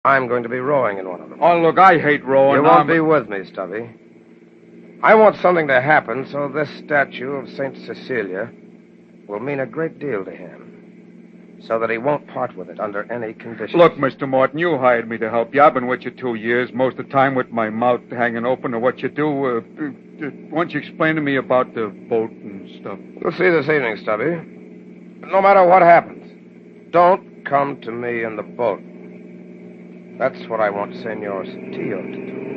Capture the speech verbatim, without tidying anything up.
I'm going to be rowing in one of them. Oh, look, I hate rowing. You won't I'm... be with me, Stubby. I want something to happen so this statue of Saint Cecilia will mean a great deal to him. So that he won't part with it under any conditions. Look, Mister Morton, you hired me to help you. I've been with you two years, most of the time with my mouth hanging open to what you do. Uh, uh, why don't you explain to me about the boat and stuff? We'll see this evening, Stubby. No matter what happens, don't come to me in the boat. That's what I want Senor Sotillo to do.